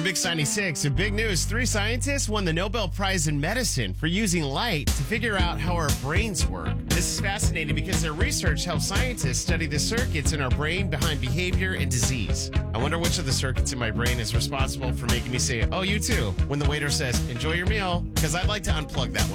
From Big 96, and big news, 3 scientists won the Nobel Prize in Medicine for using light to figure out how our brains work. This is fascinating because their research helps scientists study the circuits in our brain behind behavior and disease. I wonder which of the circuits in my brain is responsible for making me say, oh, you too, when the waiter says, enjoy your meal, because I'd like to unplug that one.